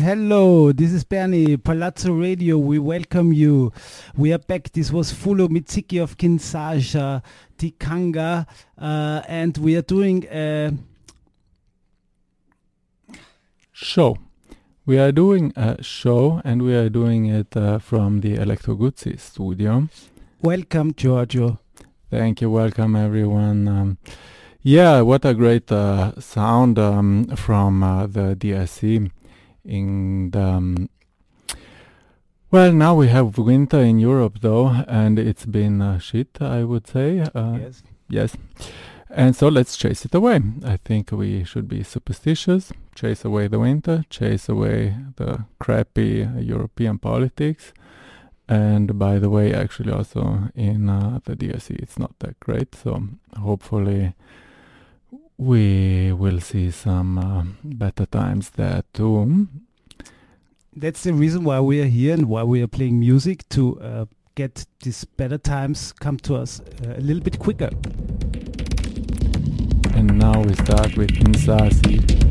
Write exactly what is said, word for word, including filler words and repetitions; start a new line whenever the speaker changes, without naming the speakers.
hello, this is Bernie, Palazzo Radio, we welcome you. We are back, this was Fulo Mitsiki of Kinshasa, Tikanga, uh, and we are doing a
show. We are doing a show, and we are doing it uh, from the Electro Guzzi studio.
Welcome, Giorgio.
Thank you, welcome everyone. Um, yeah, what a great uh, sound um, from uh, the D S C. In the, um, well, now we have winter in Europe though, and it's been uh, shit, I would say. Uh,
yes.
Yes. And so let's chase it away. I think we should be superstitious, chase away the winter, chase away the crappy uh, European politics. And by the way, actually also in uh, the D S C it's not that great, so hopefully we will see some uh, better times there too.
That's the reason why we are here and why we are playing music, to uh, get these better times come to us uh, a little bit quicker.
And now we start with Nsasi.